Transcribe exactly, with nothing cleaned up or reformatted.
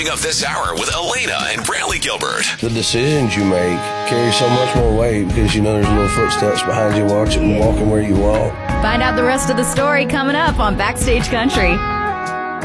Coming up this hour with Elena and Brantley Gilbert. The decisions you make carry so much more weight because you know there's little footsteps behind you watching, walking where you walk. Find out the rest of the story coming up on Backstage Country.